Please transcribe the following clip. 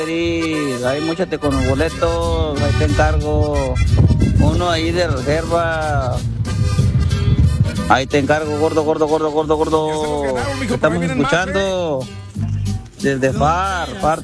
Ahí múchate con los boletos, ahí te encargo. Uno ahí de reserva. Ahí te encargo, gordo, gordo, gordo, gordo, gordo. Te estamos escuchando desde FAR.